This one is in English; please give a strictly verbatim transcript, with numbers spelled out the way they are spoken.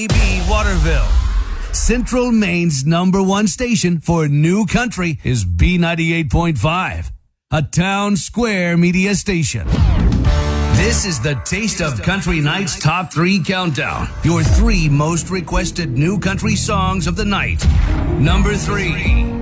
B. Waterville. Central Maine's number one station for new country is B ninety-eight point five, a town square media station. This is the Taste of Country Night's Top three Countdown. Your three most requested new country songs of the night. Number three.